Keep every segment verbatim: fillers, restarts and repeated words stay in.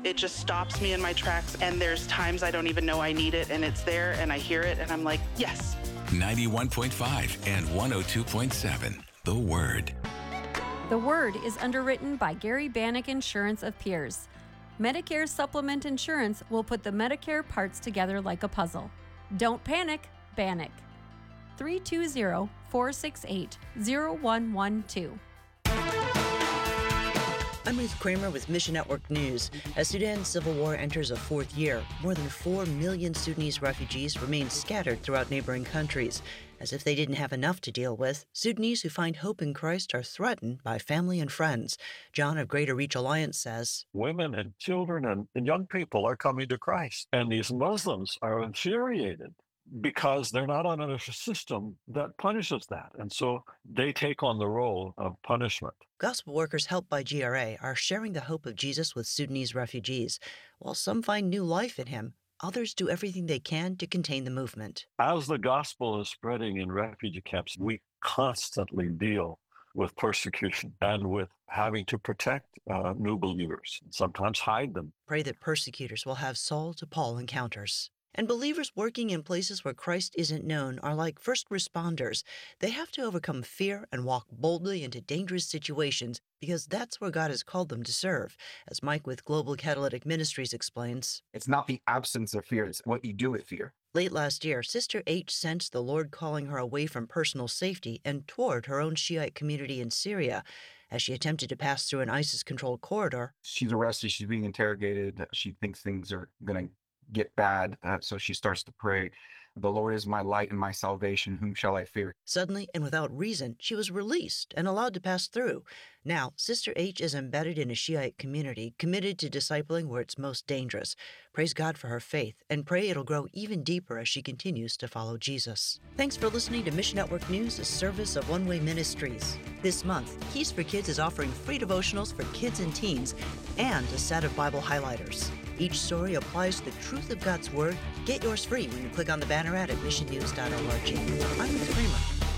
It just stops me in my tracks, and there's times I don't even know I need it, and it's there, and I hear it, and I'm like, yes. ninety-one point five and one oh two point seven, The Word. The Word is underwritten by Gary Bannock Insurance of Pierce. Medicare Supplement Insurance will put the Medicare parts together like a puzzle. Don't panic, Bannock. three two zero, four six eight, zero one one two. I'm Ruth Kramer with Mission Network News. As Sudan's civil war enters a fourth year, more than four million Sudanese refugees remain scattered throughout neighboring countries. As if they didn't have enough to deal with, Sudanese who find hope in Christ are threatened by family and friends. John of Greater Reach Alliance says, women and children and, and young people are coming to Christ, and these Muslims are infuriated because they're not under a system that punishes that. And so they take on the role of punishment. Gospel workers helped by G R A are sharing the hope of Jesus with Sudanese refugees. While some find new life in him, others do everything they can to contain the movement. As the gospel is spreading in refugee camps, we constantly deal with persecution and with having to protect uh, new believers, and sometimes hide them. Pray that persecutors will have Saul to Paul encounters. And believers working in places where Christ isn't known are like first responders. They have to overcome fear and walk boldly into dangerous situations because that's where God has called them to serve. As Mike with Global Catalytic Ministries explains, it's not the absence of fear, it's what you do with fear. Late last year, Sister H sensed the Lord calling her away from personal safety and toward her own Shiite community in Syria. As she attempted to pass through an ISIS-controlled corridor, she's arrested, she's being interrogated, she thinks things are going to get bad, uh, so she starts to pray, the Lord is my light and my salvation, whom shall I fear? Suddenly, and without reason, she was released and allowed to pass through. Now, Sister H is embedded in a Shiite community, committed to discipling where it's most dangerous. Praise God for her faith, and pray it'll grow even deeper as she continues to follow Jesus. Thanks for listening to Mission Network News, a service of One Way Ministries. This month, Keys for Kids is offering free devotionals for kids and teens and a set of Bible highlighters. Each story applies the truth of God's Word. Get yours free when you click on the banner ad at mission news dot org. I'm Ruth Kramer.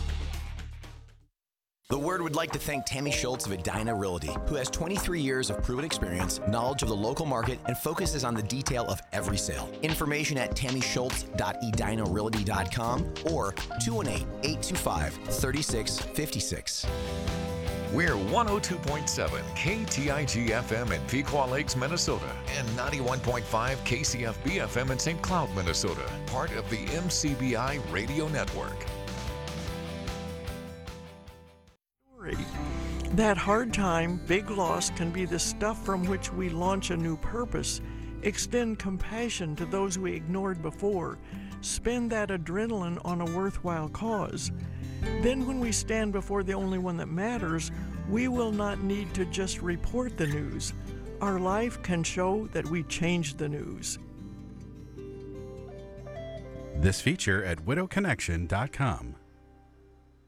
The Word would like to thank Tammy Schultz of Edina Realty, who has twenty-three years of proven experience, knowledge of the local market, and focuses on the detail of every sale. Information at tammy schultz dot edina realty dot com or two one eight, eight two five, three six five six. We're one oh two point seven K T I G F M in Pequot Lakes, Minnesota, and ninety-one point five K C F B F M in Saint Cloud, Minnesota, part of the M C B I radio network. That hard time, big loss can be the stuff from which we launch a new purpose, extend compassion to those we ignored before, spend that adrenaline on a worthwhile cause. Then when we stand before the only one that matters, we will not need to just report the news. Our life can show that we changed the news. This feature at widow connection dot com.